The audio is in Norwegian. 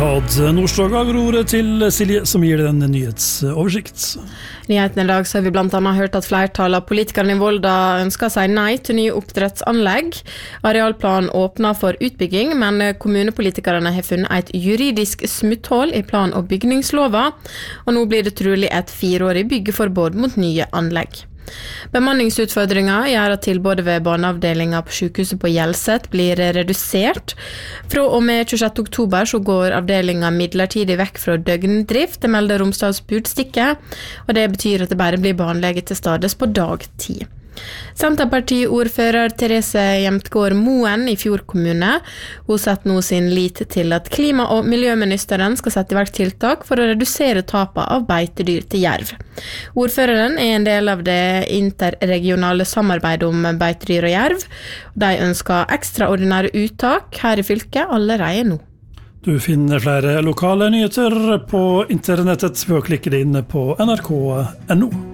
hadde Nordstoga går ordet til Silje, som gir den nyhetsoversikt. Nyheten I dag så har vi blant annet hørt at flertallet av politikerne I Volda ønsker å si nei til nye oppdrettsanlegg. Arealplan åpner for utbygging, men kommunepolitikerne har funnet et juridisk smutthull I plan- og bygningslova, og nå blir det trolig et 4-årig byggeforbud mot nye anlegg. Bemanningsutfordringer gjør at tilbudet ved barneavdelingen på sykehuset på Hjelset blir redusert. Fra og med 26. oktober så går avdelingen midlertidig vekk fra døgndrift, det melder Romsdals Budstikke, og det betyr at det bare blir barnelege til stades på dagtid. Senterpartiordfører Therese Hjemtgaard Moen I Fjord kommune, hun setter nå sin lit til at klima- og miljøministeren skal sette I verk tiltak for å redusere tapet av beitedyr til jerv. Ordføreren en del av det interregionale samarbeidet om beitedyr og jerv. De ønsker ekstraordinære uttak her I fylket allerede nå. Du finner flere lokale nyheter på internettet ved å klikke det inne på nrk.no.